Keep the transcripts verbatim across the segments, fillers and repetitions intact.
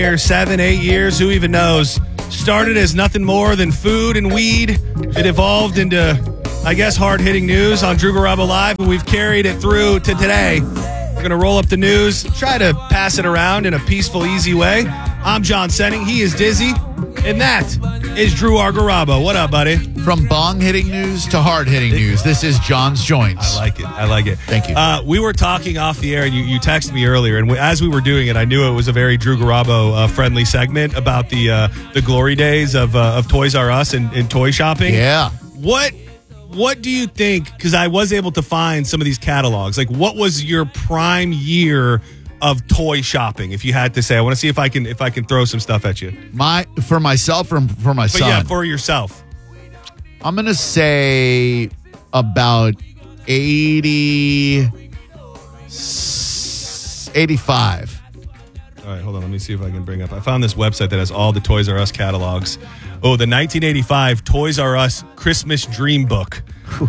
Here, seven, eight years, who even knows? Started as nothing more than food and weed. It evolved into, I guess, hard-hitting news on Drew Garabo Live, and we've carried it through to today. We're going to roll up the news, try to pass it around in a peaceful, easy way. I'm John Senning. He is Dizzy. And that is Drew R. Garabo. What up, buddy? From bong-hitting news to hard-hitting news, this is John's Joints. I like it. I like it. Thank you. Uh, we were talking off the air, and you, you texted me earlier, and we, as we were doing it, I knew it was a very Drew Garabo uh, friendly segment about the uh, the glory days of uh, of Toys R Us and, and toy shopping. Yeah. What What do you think? Because I was able to find some of these catalogs. Like, what was your prime year of toy shopping? If you had to say, I want to see if I can if I can throw some stuff at you. My for myself or for my But son? yeah, for yourself. I'm going to say about eighty, eighty-five. All right, hold on. Let me see if I can bring up. I found this website that has all the Toys R Us catalogs. Oh, the nineteen eighty-five Toys R Us Christmas Dream Book.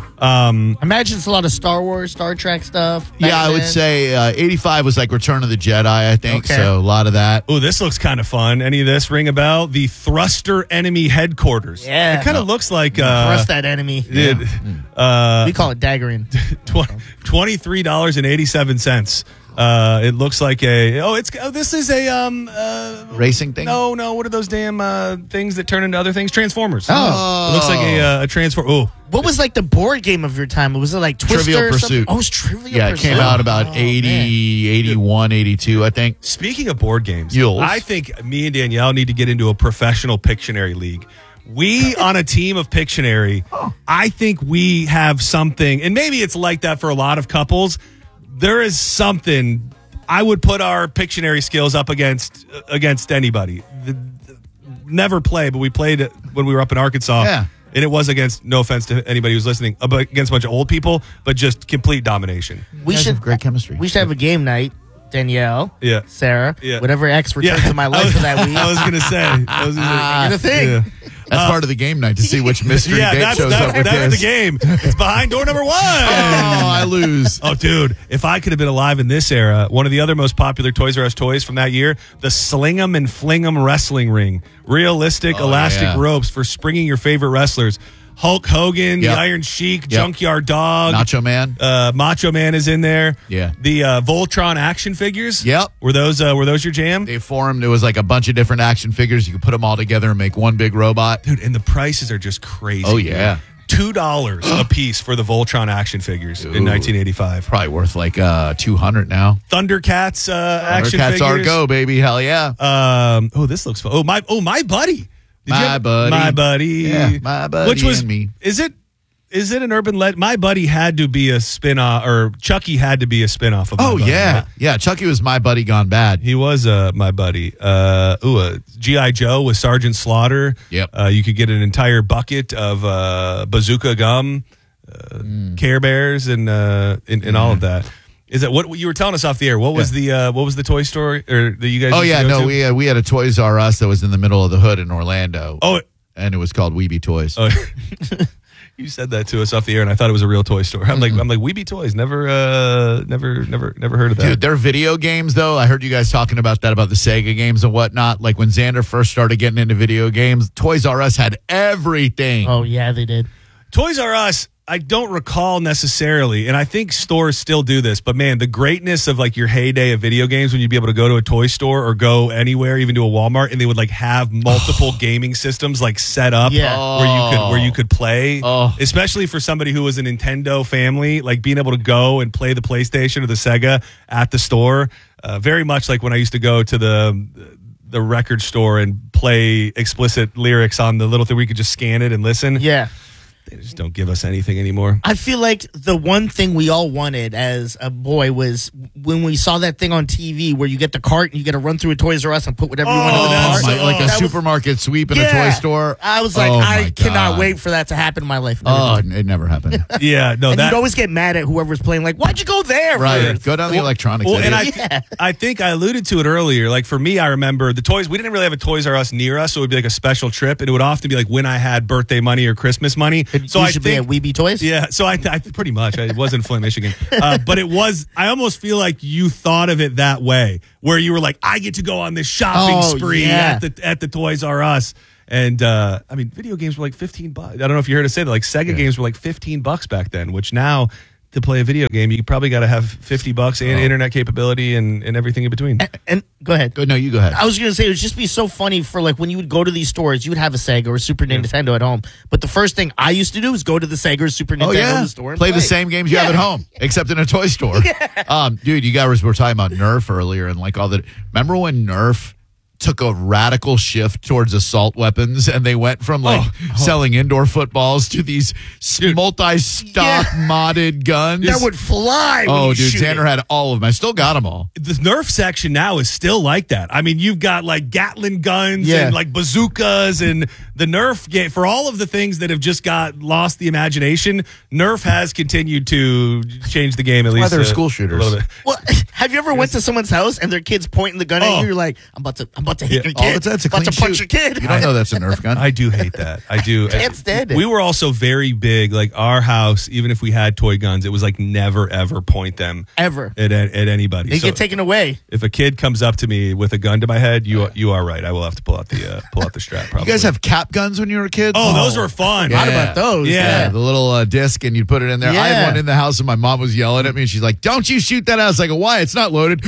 Um, Imagine it's a lot of Star Wars, Star Trek stuff. back Yeah, I would then. say uh, eighty-five was like Return of the Jedi, I think. Okay. So a lot of that. oh, this looks kind of fun. Any of this ring a bell? The Thruster Enemy Headquarters. Yeah. It kind of looks like... Uh, Thrust that enemy. it, uh, We call it daggering. twenty-three dollars and eighty-seven cents. Uh, it looks like a... Oh, it's oh, this is a... um uh, Racing thing? No, no. What are those damn uh, things that turn into other things? Transformers. Oh. It looks like a, uh, a transform... Oh. What was like the board game of your time? Was it like Twister Trivial or something? Pursuit. Oh, it was Trivial Yeah, it Pursuit. came out about Oh, eighty, man. eighty-one, eighty-two, I think. Speaking of board games, Yules. I think me and Danielle need to get into a professional Pictionary league. We on a team of Pictionary, I think we have something, and maybe it's like that for a lot of couples. There is something I would put our Pictionary skills up against against anybody. The, the, never play, but we played it when we were up in Arkansas. Yeah. And it was against, no offense to anybody who's listening, uh, but against a bunch of old people, but just complete domination. We You guys should have great chemistry. We should have a game night. Danielle, Yeah. Sarah, Yeah. whatever ex returns to my I life was, for that week. I was going to say. I was gonna Make it a thing. Yeah. That's part of the game night to see which mystery Yeah, date that's, shows that's, up with that's this. the game. It's behind door number one. Oh, I lose. Oh, dude, if I could have been alive in this era, one of the other most popular Toys R Us toys from that year, the Sling 'em and Fling 'em wrestling ring. Realistic Oh, elastic yeah. ropes for springing your favorite wrestlers. Hulk Hogan, Yep. the Iron Sheik, Yep. Junkyard Dog. Nacho Man. Uh, Macho Man is in there. Yeah. The uh, Voltron action figures. Yep. Were those uh, were those your jam? They formed, it was like a bunch of different action figures. You could put them all together and make one big robot. Dude, and the prices are just crazy. Oh, yeah. Two dollars a piece for the Voltron action figures in Ooh. nineteen eighty-five. Probably worth like uh, two hundred now. Thundercats uh, action Thundercats figures. are go, baby. Hell yeah. Um, oh, this looks fun. Oh, my oh my buddy. Did you My have- buddy. My buddy. Yeah, my buddy Which was and me. Is it is it an urban legend? My buddy had to be a spin-off, or Chucky had to be a spin-off of My Oh, Buddy, yeah. right? Yeah, Chucky was my buddy gone bad. He was uh, my buddy. Uh, ooh, uh, G I. Joe with Sergeant Slaughter. Yep. Uh, you could get an entire bucket of uh, bazooka gum, uh, Care Bears, and uh, and, and all of that. Is that what you were telling us off the air? What was the uh, what was the Toy Story or that you guys? Oh, used to yeah. go No, to? we had, we had a Toys R Us that was in the middle of the hood in Orlando. Oh, And it was called Weeby Toys. oh. You said that to us off the air, and I thought it was a real toy store. I'm like, I'm like, Weeby Toys. Never, uh, never, never, never heard of that. Dude, their video games, though, I heard you guys talking about that, about the Sega games and whatnot. Like when Xander first started getting into video games, Toys R Us had everything. Oh, yeah, they did. Toys R Us, I don't recall necessarily, and I think stores still do this, but man, the greatness of like your heyday of video games when you'd be able to go to a toy store or go anywhere, even to a Walmart, and they would like have multiple gaming systems like set up Yeah. where you could where you could play. Oh. Especially for somebody who was a Nintendo family, like being able to go and play the PlayStation or the Sega at the store. Uh, very much like when I used to go to the the record store and play explicit lyrics on the little thing where you could just scan it and listen. Yeah. They just don't give us anything anymore. I feel like the one thing we all wanted as a boy was when we saw that thing on T V where you get the cart and you get to run through a Toys R Us and put whatever you want in Oh, the that's cart. My- like a That was- supermarket sweep in a Yeah. toy store. I was like, Oh, I my cannot God. wait for that to happen in my life. Oh, it never happened. Yeah, no, and that you'd always get mad at whoever's playing, like, why'd you go there? Right. first? Go down the electronics. Well, and I, idiot. Yeah. I think I alluded to it earlier. Like for me, I remember the toys. We didn't really have a Toys R Us near us, so it would be like a special trip, and it would often be like when I had birthday money or Christmas money, It So I used to be at think, Weeby Toys? yeah. So I, I pretty much it was in Flint, Michigan, uh, but it was. I almost feel like you thought of it that way, where you were like, I get to go on this shopping Oh, spree yeah. at the at the Toys R Us. And uh, I mean, video games were like fifteen bucks. I don't know if you heard us say that. Like Sega games were like fifteen bucks back then, which now to play a video game, you probably got to have fifty bucks and Oh. internet capability and, and everything in between. And, and go ahead. Go, no, you go ahead. I was going to say, it would just be so funny for like when you would go to these stores, you would have a Sega or Super Nintendo at home. But the first thing I used to do is go to the Sega or Super Nintendo Oh yeah, in the store and play, play the same games you have at home, except in a toy store. Um, dude, you guys were talking about Nerf earlier, and like all the. Remember when Nerf took a radical shift towards assault weapons, and they went from like Oh. selling indoor footballs to these s- Dude. multi-stock modded guns. that would fly. when oh, you dude, shoot Xander it. had all of them. I still got them all. The Nerf section now is still like that. I mean, you've got like Gatling guns Yeah. and like bazookas, and the Nerf game for all of the things that have just got lost the imagination. Nerf has continued to change the game at why least. they're a- school a shooters. little bit. Well, have you ever went to someone's house and their kids pointing the gun Oh. at you? You're like, I'm about to, I'm about to hit Yeah. your All kid. the time, it's a about to clean punch shoot. your kid. You don't know that's a Nerf gun. I do hate that. I do. Can't stand it. We were also very big. Like our house, even if we had toy guns, it was like never ever point them Ever. at at, at anybody. They So get taken away. if a kid comes up to me with a gun to my head, you you are right. I will have to pull out the uh, pull out the strap. Probably. You guys have cap guns when you were kids? Oh, those were fun. Yeah. What about those? Yeah. Yeah, the little uh, disc, and you'd put it in there. I had Yeah. one in the house, and my mom was yelling at me, and she's like, "Don't you shoot that!" I was like, "Why? It's not loaded."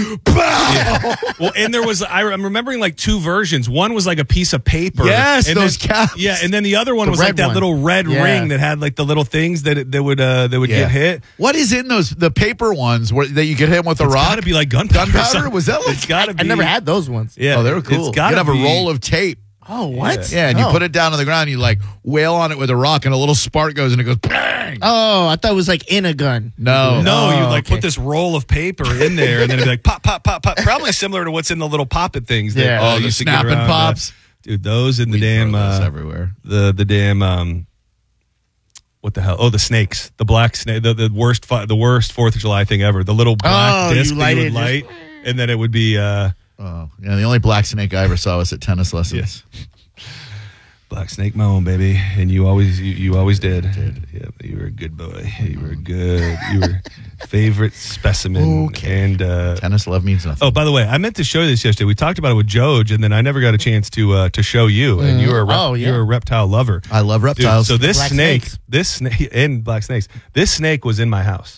Pow! Well, and there was I, I'm remembering like two versions. One was like a piece of paper. Yes, and those then, caps. Yeah, and then the other one The was like red that one. little red Yeah. ring that had like the little things that that would uh, that would Yeah. get hit. What is in those the paper ones where that you could hit with a It's rock? got to be like gunpowder. or Gunpowder? something. Was that like- It's got to I be. never had those ones. Yeah, Oh, they were cool. It's got You'd to have be, a roll of tape. Oh, what? Yeah, and you Oh. put it down on the ground, and you like wail on it with a rock, and a little spark goes, and it goes bang. Oh, I thought it was like in a gun. No, No, you Oh, like okay. put this roll of paper in there, and then it'd be like pop, pop, pop, pop. Probably similar to what's in the little poppet things. That, Yeah. uh, Oh, the used to get snapping around, uh, pops. dude. Those and the We damn throw those uh, everywhere. the the damn um, what the hell? Oh, the snakes, the black snake, the, the worst fi- the worst Fourth of July thing ever. The little black Oh, disc you that light you it, would just- light, and then it would be uh, Oh, yeah. The only black snake I ever saw was at tennis lessons. Black Snake Moan, baby, and you always you, you always did. Yeah, you were a good boy. You were good. You were favorite specimen. Okay. And uh, Tennis love means nothing. oh, by the way, I meant to show this yesterday. We talked about it with Joj, and then I never got a chance to uh, to show you. And you were a rep- Oh, yeah. you're a reptile lover. I love Dude, reptiles. so this Black snake, snakes. this snake, and black snakes. This snake was in my house.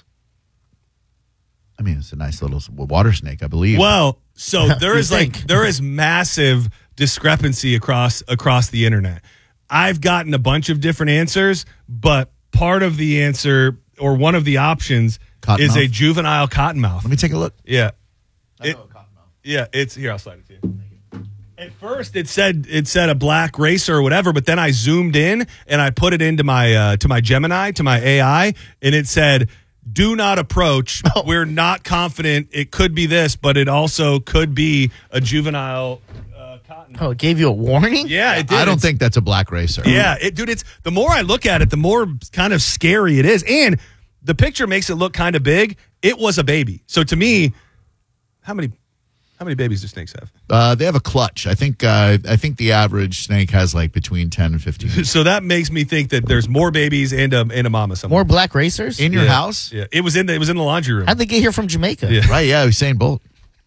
I mean, it's a nice little s- water snake, I believe. Well, so there You is like think. there is massive discrepancy across across the internet. I've gotten a bunch of different answers, but part of the answer or one of the options is a Cottonmouth? juvenile cottonmouth. Let me take a look. Yeah. It- yeah, it's here. I'll slide it to you. At first, it said it said a black racer or whatever, but then I zoomed in and I put it into my uh, to my Gemini to my A I, and it said, "Do not approach. We're not confident. It could be this, but it also could be a juvenile uh, cotton." Oh, it gave you a warning? Yeah, it did. I don't It's- think that's a black racer. Yeah, it, dude. It's the more I look at it, the more kind of scary it is, and the picture makes it look kind of big. It was a baby, so to me, how many how many babies do snakes have? Uh, they have a clutch. I think. Uh, I think the average snake has like between ten and fifteen. So that makes me think that there's more babies and a and a mama somewhere. More black racers? In your Yeah. house, Yeah, it was in the it was in the laundry room. How'd they get here from Jamaica? Yeah. right? Yeah, Usain Bolt,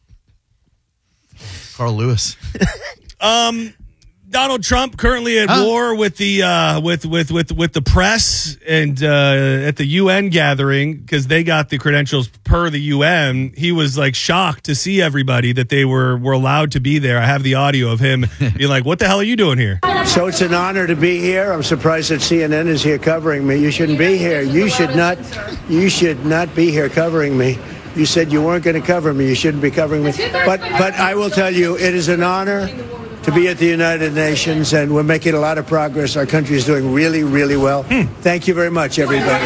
Carl Lewis. Um, Donald Trump currently at Huh? war with the uh, with with with with the press and uh, at the U N gathering because they got the credentials per the U N. He was like shocked to see everybody that they were were allowed to be there. I have the audio of him being like, "What the hell are you doing here?" So it's an honor to be here. I'm surprised that C N N is here covering me. You shouldn't be here. You should not. You should not be here covering me. You said you weren't going to cover me. You shouldn't be covering me. But but I will tell you, it is an honor to be at the United Nations, and we're making a lot of progress. Our country is doing really, really well. Thank you very much, everybody.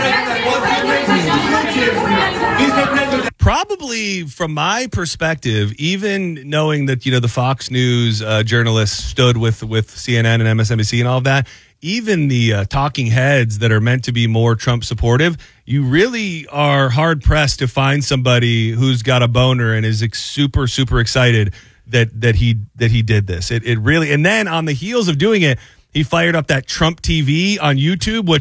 Probably from my perspective, even knowing that, you know, the Fox News uh, journalists stood with, with C N N and M S N B C and all of that, even the uh, talking heads that are meant to be more Trump supportive, you really are hard pressed to find somebody who's got a boner and is ex- super, super excited that that he that he did this. It it really, and then on the heels of doing it, he fired up that Trump T V on YouTube, which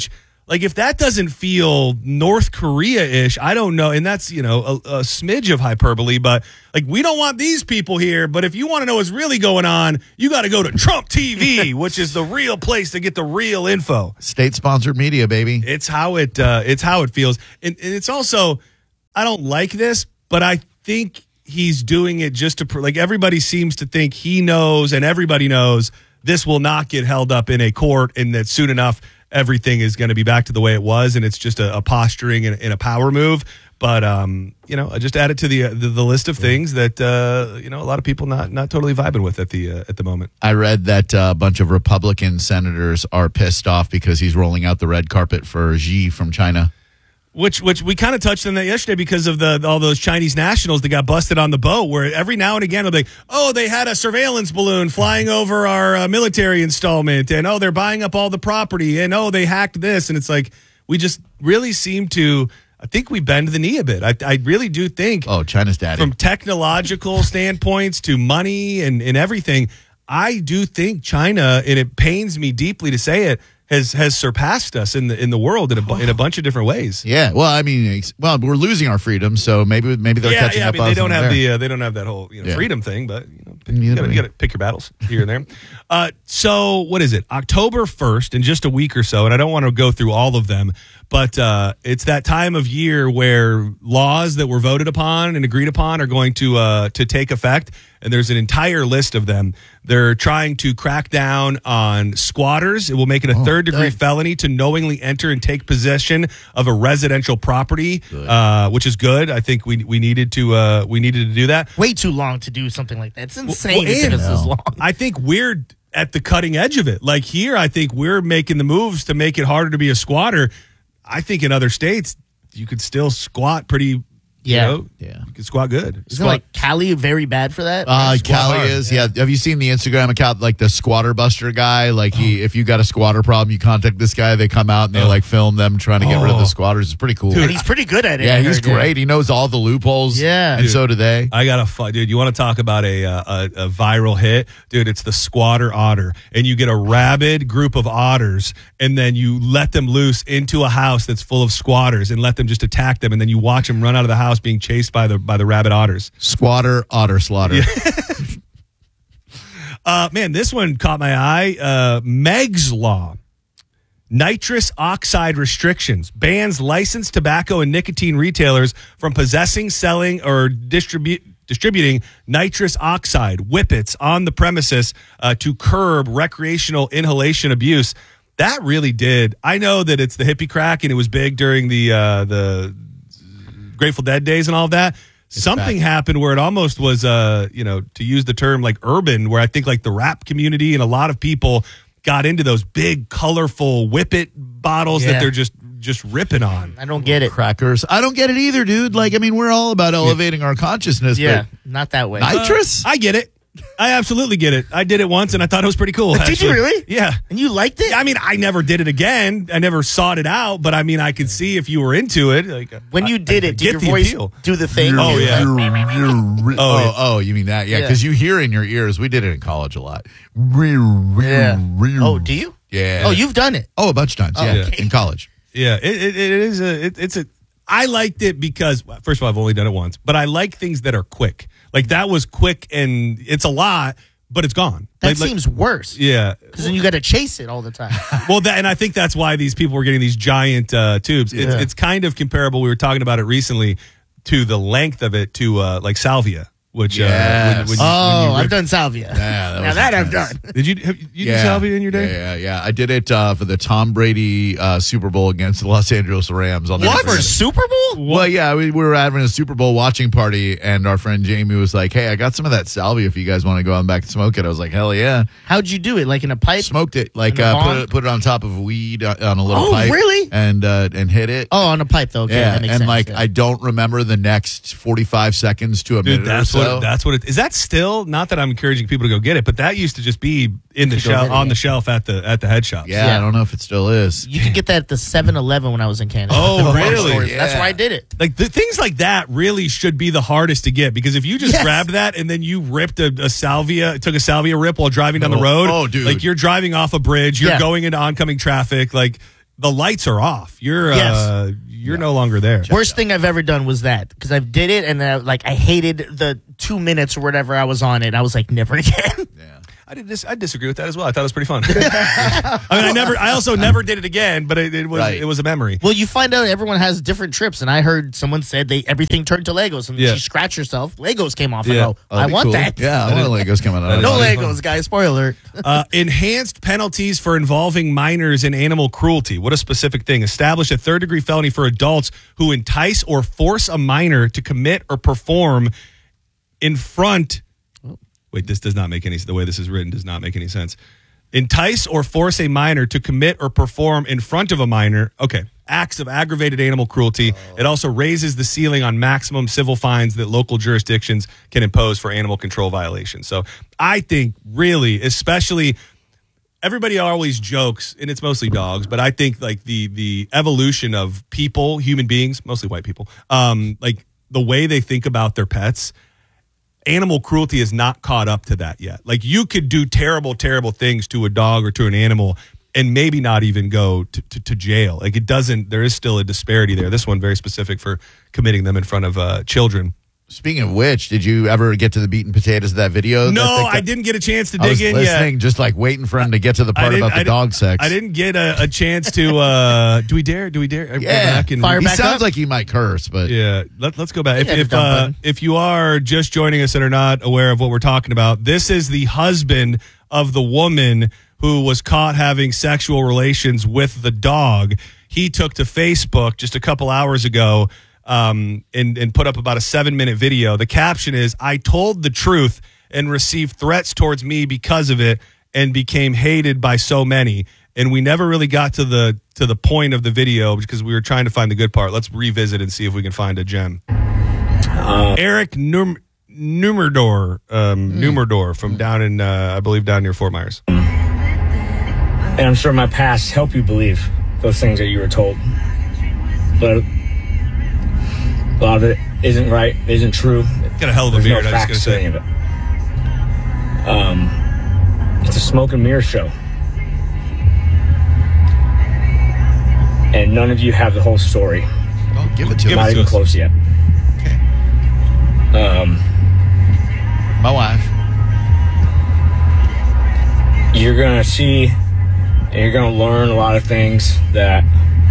Like, if that doesn't feel North Korea-ish, I don't know. And that's, you know, a, a smidge of hyperbole. But, like, we don't want these people here. But if you want to know what's really going on, you got to go to Trump T V, which is the real place to get the real info. State-sponsored media, baby. It's how it uh, it's how it feels. And, and it's also, I don't like this, but I think he's doing it just to, like, everybody seems to think he knows and everybody knows this will not get held up in a court and that soon enough everything is going to be back to the way it was, and it's just a, a posturing and, and a power move. But um, you know, I just added to the, uh, the the list of things that uh, you know a lot of people not not totally vibing with at the uh, at the moment. I read that uh, a bunch of Republican senators are pissed off because he's rolling out the red carpet for Xi from China. Which, which we kind of touched on that yesterday because of the all those Chinese nationals that got busted on the boat. Where every now and again they'll be like, "Oh, they had a surveillance balloon flying over our uh, military installment," and "Oh, they're buying up all the property," and "Oh, they hacked this," and it's like we just really seem to. I think we bend the knee a bit. I, I really do think. Oh, China's daddy. From technological standpoints to money and and everything, I do think China, and it pains me deeply to say it, has has surpassed us in the in the world in a bu- in a bunch of different ways. Yeah, well, I mean, ex- well, we're losing our freedom, so maybe maybe they're yeah, catching yeah, up. I mean, they us don't have there. the uh, they don't have that whole you know, Yeah. freedom thing, but you know, pick, Neither you, gotta, do you we. gotta pick your battles here and there. Uh, so what is it? October first, in just a week or so, and I don't want to go through all of them, but uh, it's that time of year where laws that were voted upon and agreed upon are going to uh, to take effect. And there's an entire list of them. They're trying to crack down on squatters. It will make it a Oh, third degree good. felony to knowingly enter and take possession of a residential property, uh, which is good. I think we we needed to uh, we needed to do that. Way too long to do something like that. It's insane. Well, it took and- us this long. I think we're at the cutting edge of it. Like here, I think we're making the moves to make it harder to be a squatter. I think in other states, you could still squat pretty. Yeah. You know, Yeah. You can squat good. Isn't like Cali very bad for that? Uh, Squat Cali hard, is, yeah. Have you seen the Instagram account, like the squatter buster guy? Like, he, if you got a squatter problem, you contact this guy. They come out and they Oh. like film them trying to get rid of the Oh. squatters. It's pretty cool. and he's pretty good at it. yeah, I he's heard, yeah. great. He knows all the loopholes. Yeah. and Dude. so do they. I got a fu- dude. You want to talk about a, uh, a a viral hit, dude? It's the squatter otter, and you get a rabid group of otters, and then you let them loose into a house that's full of squatters, and let them just attack them, and then you watch them run out of the house being chased by the by the rabid otters. Squatter otter slaughter. Uh, man, this one caught my eye. Uh, Meg's Law. Nitrous oxide restrictions bans licensed tobacco and nicotine retailers from possessing, selling, or distribute distributing nitrous oxide whippets on the premises uh, to curb recreational inhalation abuse. That really did. I know that it's the hippie crack and it was big during the uh, the Grateful Dead days and all of that. Something back. happened where it almost was, uh, you know, to use the term like urban, where I think like the rap community and a lot of people got into those big, colorful whippet bottles that Yeah. they're just just ripping on. I don't get it. Crackers. I don't get it either, dude. Like, I mean, we're all about elevating our consciousness, Yeah, not that way. but nitrous? I get it. I absolutely get it. I did it once and I thought it was pretty cool. Did you actually. really? Yeah. And you liked it? I mean, I never did it again. I never sought it out, but I mean, I could see if you were into it. Like, when you I- did I it, did get your the voice appeal. do the thing? Oh, yeah. oh, yeah. oh, you mean that? Yeah, Yeah. because you hear in your ears. We did it in college a lot. Yeah. Oh, do you? Yeah. Oh, you've done it. Oh, a bunch of times. Oh, yeah, okay. in college. Yeah, it, it, it is a it, it's a. I liked it because well, first of all, I've only done it once, but I like things that are quick. Like that was quick, and it's a lot, but it's gone. That Like- like- seems worse. yeah. Because then you got to chase it all the time. Well, that, and I think that's why these people were getting these giant uh, tubes. It's, Yeah. it's kind of comparable. We were talking about it recently to the length of it to uh, like salvia, which uh, Yes. when, when you, Oh, when you I've rip- done salvia. Yeah, that now was that I've intense. done. Did you have, you do salvia in your day? Yeah, yeah, yeah. I did it uh, for the Tom Brady uh, Super Bowl against the Los Angeles Rams. I'll never What? forget For it. Super Bowl? Well, yeah, we, we were having a Super Bowl watching party, and our friend Jamie was like, "Hey, I got some of that salvia if you guys want to go out and back and smoke it." I was like, "Hell yeah!" How'd you do it? Like in a pipe? Smoked it, like In a uh, put bong? it put it on top of weed uh, on a little Oh, pipe, really? and uh, and hit it. Oh, on a pipe though. Okay, yeah, that makes and sense, like yeah. I don't remember the next forty-five seconds to a Dude, minute that's or so. what that's what it is. That still not that I'm encouraging people to go get it, but that used to just be in the To go shelf get it, on yeah. the shelf at the at the head shop. yeah, Yeah. I don't know if it still is. You could get that at the seven eleven when I was in Canada. Oh, The really? stores. That's Yeah. where I did it. Like the things like that really should be the hardest to get because if you just Yes. grabbed that and then you ripped a, a salvia, took a salvia rip while driving down the Oh, road, oh, dude. like you're driving off a bridge, you're Yeah. going into oncoming traffic, like the lights are off. You're Yes. uh, you're no longer there. Worst thing I've ever done was that because I did it and then I, like I hated the two minutes or whatever I was on it. I was like, never again. Yeah. I did dis- I disagree with that as well. I thought it was pretty fun. I mean, I never. I also never did it again, but it, it was Right. it was a memory. Well, you find out everyone has different trips, and I heard someone said they everything turned to Legos, and Yeah. she scratched herself. Legos came off. Yeah. I go, Oh, I that'd be want cool. that. Yeah, I want Legos coming out. No That'd be Legos, guys. Spoiler. Uh, enhanced penalties for involving minors in animal cruelty. What a specific thing. Establish a third degree felony for adults who entice or force a minor to commit or perform in front. Wait, this does not make any sense. The way this is written does not make any sense. Entice or force a minor to commit or perform in front of a minor. Okay. Acts of aggravated animal cruelty. It also raises the ceiling on maximum civil fines that local jurisdictions can impose for animal control violations. So I think really, especially everybody always jokes, and it's mostly dogs, but I think like the the evolution of people, human beings, mostly white people, um, like the way they think about their pets, animal cruelty is not caught up to that yet. Like you could do terrible, terrible things to a dog or to an animal and maybe not even go to, to, to jail. Like it doesn't, there is still a disparity there. This one very specific for committing them in front of uh, children. Speaking of which, did you ever get to the beaten potatoes of that video? No, that they I kept- didn't get a chance to I dig was in listening, yet. just like waiting for him to get to the I part didn't- about I the didn't- dog sex. I didn't get a, a chance to, uh, do we dare? Do we dare? Go Yeah, back and Fire he back sounds up. like he might curse, but Yeah, let, let's go back. If Yeah, the if, dumb uh, button. if you are just joining us and are not aware of what we're talking about, this is the husband of the woman who was caught having sexual relations with the dog. He took to Facebook just a couple hours ago um, and, and put up about a seven-minute video. The caption is, "I told the truth and received threats towards me because of it and became hated by so many." And we never really got to the to the point of the video because we were trying to find the good part. Let's revisit and see if we can find a gem. Eric Num- Numerdor, um, Numerdor from down in, uh, I believe, down near Fort Myers. And I'm sure my past helped you believe those things that you were told. But a lot of it isn't right, isn't true. Got a hell of a There's beard, no I was facts going to to any say. of it. Um, it's a smoke and mirror show. And none of you have the whole story. oh, give it to Give him. Not it to even us. close yet. Okay. Um, My wife. you're gonna see and you're gonna learn a lot of things that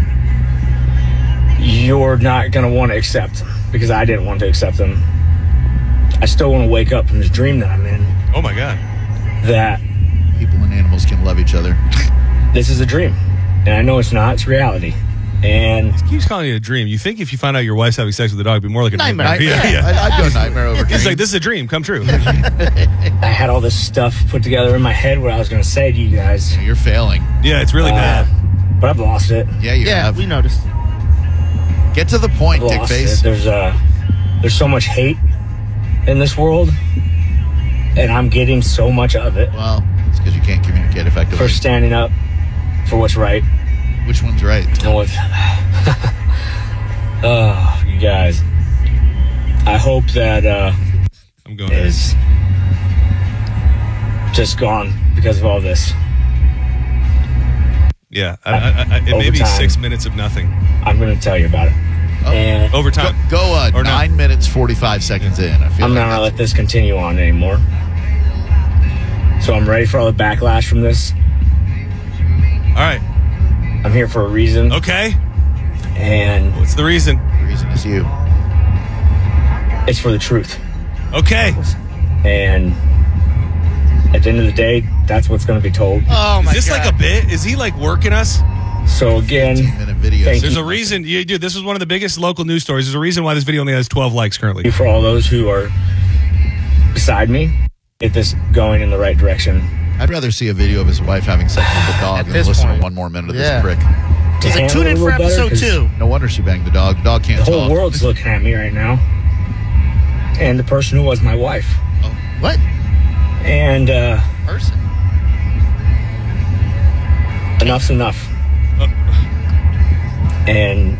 you're not gonna want to accept, because I didn't want to accept them. I still want to wake up from this dream that I'm in, Oh, my God. that People and animals can love each other. this is a dream, and I know it's not, it's reality. And He keeps calling it a dream. You think if you find out your wife's having sex with a dog, it'd be more like a nightmare. Nightmare. Yeah, yeah. I, I'd go nightmare over He's dreams. like, this is a dream. Come true. I had all this stuff put together in my head what I was gonna say to you guys, You're failing. Yeah, it's really uh, bad. but I've lost it. Yeah, you Yeah, have. we noticed. Get to the point, I've dick lost face. it. There's uh, there's so much hate in this world, and I'm getting so much of it Well, it's because you can't communicate effectively. for standing up for what's right. Which one's right? And with, oh, you guys, I hope that uh, I'm going is just gone because of all this. Yeah. I, I, I, it may be Overtime. six minutes of nothing. I'm going to tell you about it. Oh. And Go, Overtime. go uh, Or no. nine minutes, forty-five seconds in. I feel I'm like not going to that's- let this continue on anymore. So I'm ready for all the backlash from this. All right. I'm here for a reason. Okay. And What's the reason? the reason is you. it's for the truth. Okay. And at the end of the day, that's what's going to be told. Oh my Is this god! like a bit? Is he like working us? So again, fifteen-minute videos. thank There's you. a reason. You, dude, this is one of the biggest local news stories. There's a reason why this video only has twelve likes currently. for all those who are beside me, get this going in the right direction. I'd rather see a video of his wife having sex with the dog At than this listen point. to one more minute of Yeah. this prick. He's like, handle tune it in a for little better, episode 'cause two. No wonder she banged the dog. Dog can't The whole talk. world's looking at me right now. And the person who was my wife. What And uh, person? enough's enough. And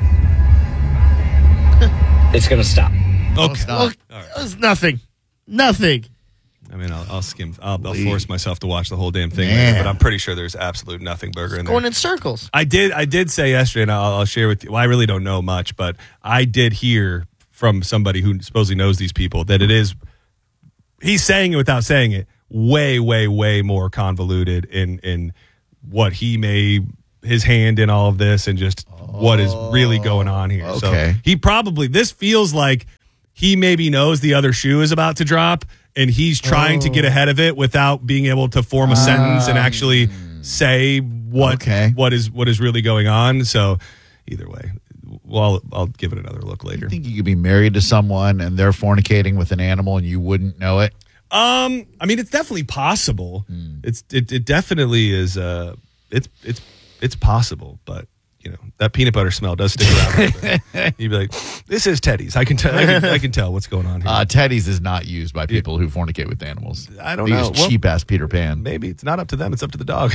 it's going to stop. No, Okay. it's not. Well, it was nothing. Nothing. I mean, I'll, I'll skim. I'll, I'll force myself to watch the whole damn thing, Man. later, but I'm pretty sure there's absolute nothing burger in there. Going in circles. I did. I did say yesterday, and I'll, I'll share with you. Well, I really don't know much, but I did hear from somebody who supposedly knows these people that it is. He's saying it without saying it. Way, way, way more convoluted in in what he may his hand in all of this, and just what is really going on here. Okay. So he probably this feels like he maybe knows the other shoe is about to drop. And he's trying oh. to get ahead of it without being able to form a sentence and actually say what okay. what is what is really going on. So either way, well, I'll, I'll give it another look later. You think you could be married to someone and they're fornicating with an animal and you wouldn't know it? Um, I mean, it's definitely possible. Mm. It's it, it definitely is. Uh, it's it's it's possible, but. You know, that peanut butter smell does stick around a little bit. You'd be like, this is Teddy's. I can tell I can, I can tell what's going on here. Uh, Teddy's is not used by people yeah. who fornicate with animals. I don't they know. Use well, cheap-ass Peter Pan. Maybe. It's not up to them. It's up to the dog.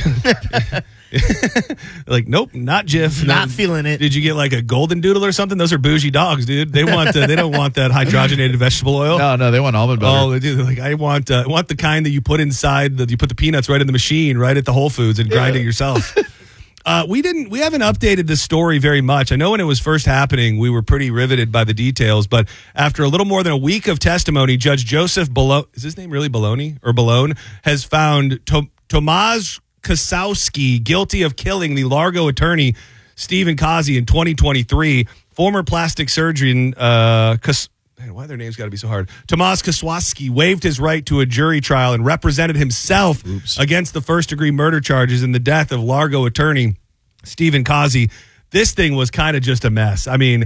Like, nope, not Jif. Not no, feeling it. Did you get like a golden doodle or something? Those are bougie dogs, dude. They want. Uh, they don't want that hydrogenated vegetable oil. No, no, they want almond butter. Oh, they do. Like, I want uh, I want the kind that you put inside, the, you put the peanuts right in the machine, right at the Whole Foods and grind yeah. it yourself. Uh, we didn't. We haven't updated this story very much. I know when it was first happening, we were pretty riveted by the details. But after a little more than a week of testimony, Judge Joseph Balone, is his name really Baloney or Balone, has found to- Tomasz Kosowski guilty of killing the Largo attorney Stephen Kazi in twenty twenty-three. Former plastic surgeon. Uh, Kos- Man, why their names got to be so hard? Tomasz Kosowski waived his right to a jury trial and represented himself Oops. against the first-degree murder charges in the death of Largo attorney Stephen Kazi. This thing was kind of just a mess. I mean,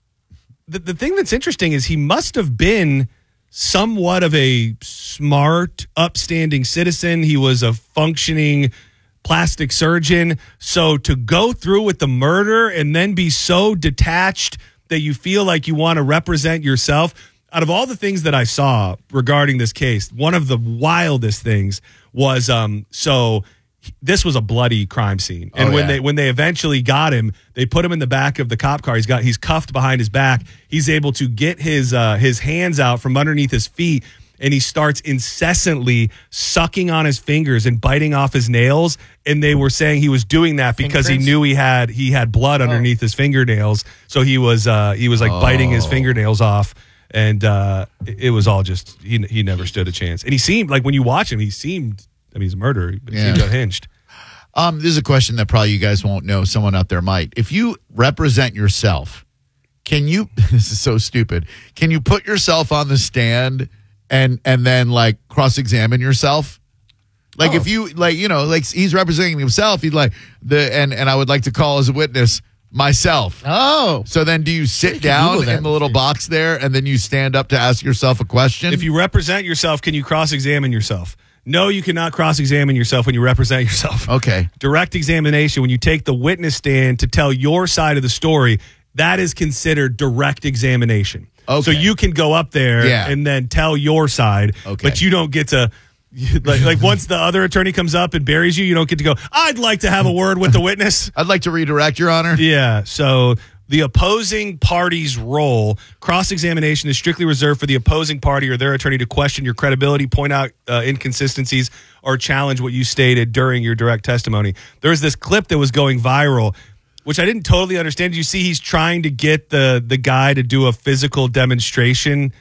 the, the thing that's interesting is he must have been somewhat of a smart, upstanding citizen. He was a functioning plastic surgeon. So to go through with the murder and then be so detached that you feel like you want to represent yourself. Out of all the things that I saw regarding this case, one of the wildest things was um, so this was a bloody crime scene. And oh, when yeah. they when they eventually got him, they put him in the back of the cop car. He's got he's cuffed behind his back. He's able to get his uh, his hands out from underneath his feet, and he starts incessantly sucking on his fingers and biting off his nails. And they were saying he was doing that because he knew he had he had blood underneath oh. his fingernails. So he was uh, he was like oh. biting his fingernails off, and uh, it was all just he he never stood a chance. And he seemed like when you watch him, he seemed I mean he's a murderer, but he yeah. seemed unhinged. Um, this is a question that probably you guys won't know. Someone out there might. If you represent yourself, can you? This is so stupid. Can you put yourself on the stand and and then like cross-examine yourself? Like oh. if you like, you know, like he's representing himself, he'd like the and and I would like to call as a witness myself. Oh. So then do you sit you down in the little box there and then you stand up to ask yourself a question? If you represent yourself, can you cross-examine yourself? No, you cannot cross-examine yourself when you represent yourself. Okay. Direct examination, when you take the witness stand to tell your side of the story, that is considered direct examination. Okay. So you can go up there yeah. and then tell your side, okay. but you don't get to, like, like once the other attorney comes up and buries you, you don't get to go, I'd like to have a word with the witness. I'd like to redirect, Your Honor. Yeah, so the opposing party's role, cross-examination is strictly reserved for the opposing party or their attorney to question your credibility, point out uh, inconsistencies, or challenge what you stated during your direct testimony. There's this clip that was going viral, which I didn't totally understand. Did you see he's trying to get the the guy to do a physical demonstration?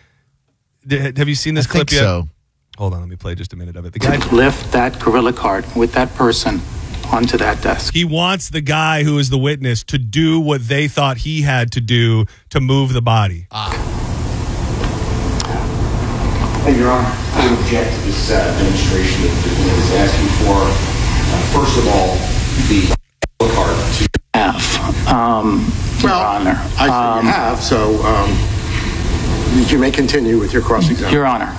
Did, have you seen this I clip think yet? So. Hold on, let me play just a minute of it. The guy lift that Gorilla card with that person onto that desk. He wants the guy who is the witness to do what they thought he had to do to move the body. Ah. Hey, Your Honor, I would object to this uh, demonstration that the witness is asking for. Uh, first of all, the card to F. Um, well, Your Honor. I see um, you have, so um, you may continue with your cross-examination. Your Honor,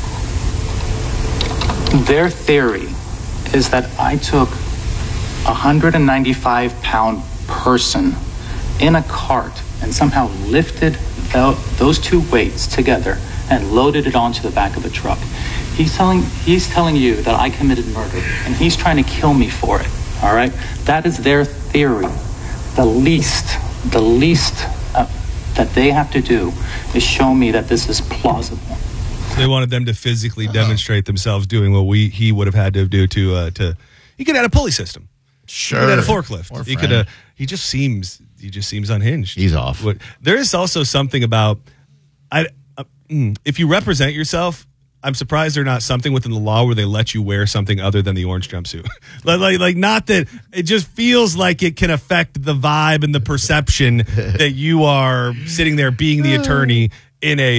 their theory is that I took a one hundred ninety-five pound person in a cart and somehow lifted the, those two weights together and loaded it onto the back of a truck. He's telling he's telling you that I committed murder and he's trying to kill me for it. All right, that is their theory. The least, the least uh, that they have to do is show me that this is plausible. So they wanted them to physically demonstrate themselves doing what we he would have had to do to uh, to. He could have had a pulley system. Sure. He could have had a forklift. Poor He friend. could have. He just seems. He just seems unhinged. He's off. What, there is also something about. I. Uh, mm, if you represent yourself. I'm surprised there's not something within the law where they let you wear something other than the orange jumpsuit. like, like, like, not that it just feels like it can affect the vibe and the perception that you are sitting there being the attorney in a